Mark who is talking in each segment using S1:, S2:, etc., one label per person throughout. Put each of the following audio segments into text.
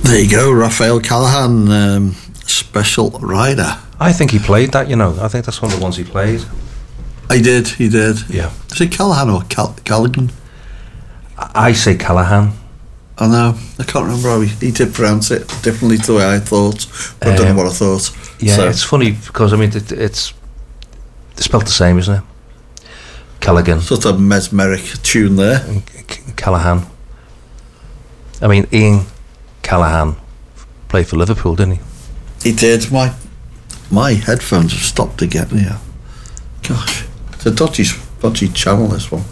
S1: There you go, Raphael Callaghan, Special Rider.
S2: I think he played that, I think that's one of the ones he played.
S1: He did.
S2: Yeah.
S1: Is it Callaghan or Callaghan?
S2: I say Callaghan.
S1: I know. I can't remember how he did pronounce it differently to the way I thought. But I don't know what I thought.
S2: Yeah,
S1: so.
S2: It's funny because, it's spelled the same, isn't it? Callaghan.
S1: Sort of mesmeric tune there.
S2: Callaghan. Ian Callaghan played for Liverpool, didn't he?
S1: He did. My headphones have stopped again. Yeah. Gosh, it's a dodgy channel, this one.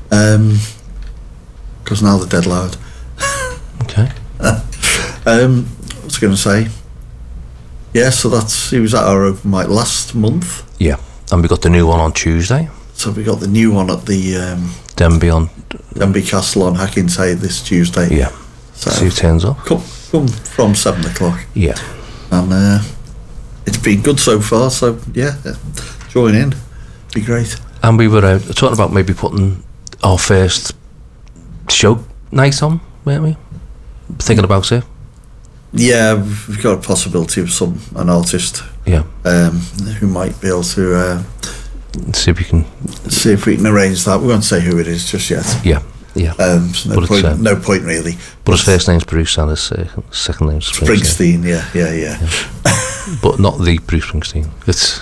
S1: Because now they're dead loud.
S2: Okay.
S1: What was I going to say? Yeah, so he was at our open mic last month.
S2: Yeah, and we got the new one on Tuesday.
S1: So we got the new one at the Denby Castle on Hackinside this Tuesday.
S2: Yeah. So see who turns up.
S1: Come from 7 o'clock.
S2: Yeah.
S1: And it's been good so far. So yeah, join in. Be great.
S2: And we were talking about maybe putting our first show night on, weren't we? Thinking about it.
S1: Yeah, we've got a possibility of an artist.
S2: Yeah.
S1: Who might be able to
S2: see if we can
S1: arrange that. We won't say who it is just yet.
S2: Yeah.
S1: So no point really.
S2: But his first name's Bruce and his second name's
S1: Springsteen. Yeah.
S2: But not the Bruce Springsteen. It's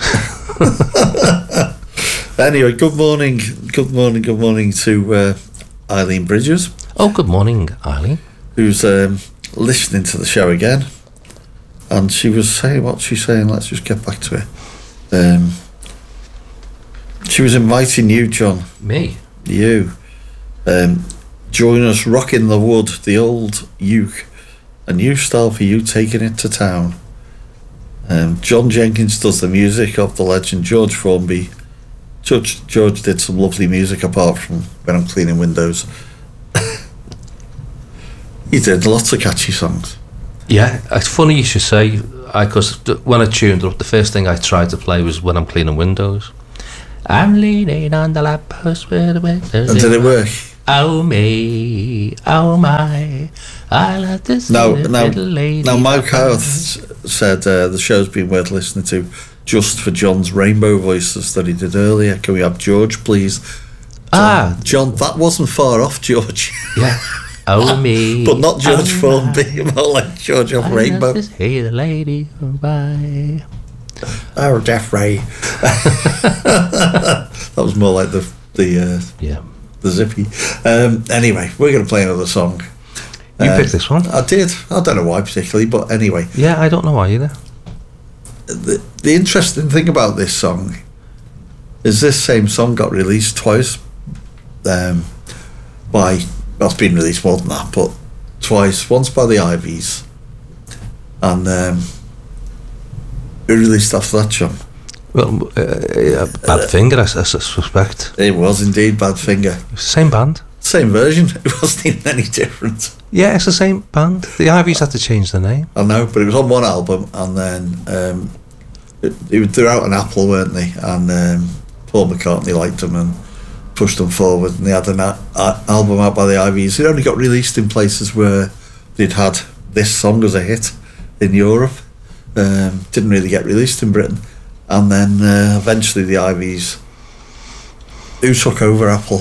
S1: anyway. Good morning to Eileen Bridges.
S2: Oh, good morning, Eileen.
S1: Who's listening to the show again, and she was saying what she's saying. Let's just get back to it. She was inviting you, John.
S2: Me?
S1: You. Join us rocking the wood, the old uke, a new style for you taking it to town. John Jenkins does the music of the legend George Formby. George did some lovely music apart from When I'm Cleaning Windows. He did lots of catchy songs.
S2: Yeah, it's funny you should say, because when I tuned up, the first thing I tried to play was When I'm Cleaning Windows. I'm leaning on the lamppost with the windows.
S1: And did it work?
S2: Oh me, oh my, I love this little lady.
S1: Now Mike Howarth said the show's been worth listening to just for John's rainbow voices that he did earlier. Can we have George, please? John, that wasn't far off, George.
S2: Yeah. Oh me,
S1: but not George Formby, more like George of Rainbow.
S2: I love this little lady by.
S1: Oh, Jeff Ray. That was more like the Zippy. Anyway, we're going to play another song.
S2: You picked this one?
S1: I did. I don't know why particularly, but anyway.
S2: Yeah, I don't know why either.
S1: The interesting thing about this song is this same song got released twice by, well, it's been released more than that, but twice. Once by the Ivies, and who released after that, John?
S2: Well, Badfinger, I suspect.
S1: It was indeed Badfinger.
S2: Same band.
S1: Same version. It wasn't even any different.
S2: Yeah, it's the same band. The Ivies had to change the name.
S1: I know, but it was on one album, and then they were out on Apple, weren't they? And Paul McCartney liked them and pushed them forward, and they had an album out by the Ivies. It only got released in places where they'd had this song as a hit in Europe. Didn't really get released in Britain. And then eventually the Ivies, who took over Apple,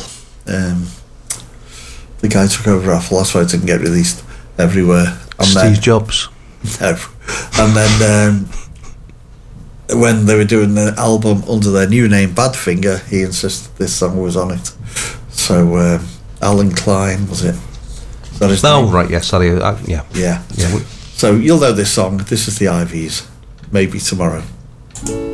S1: the guy took over Apple, that's why it didn't get released everywhere. And
S2: Steve Jobs.
S1: No. And then when they were doing the album under their new name Badfinger, he insisted this song was on it. So Alan Klein, was it? Is that his name?
S2: Right, yeah, sorry. Yeah.
S1: So you'll know this song. This is the Ivies. Maybe Tomorrow.